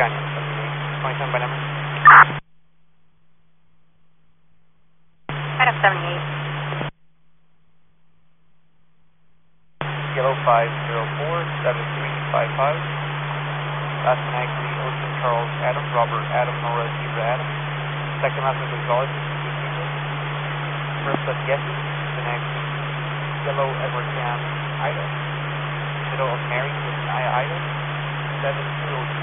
Canyon, 27 by number. Out of 78. Yellow 504-7355. Last name actually Ocean Charles Adam, Robert Adam, Nora Zebra Adam. Second last name Gonzalez, Zebra. First of Yeti, the next Yellow Edward Cam Ida. Middle of Mary with an Ida. 720.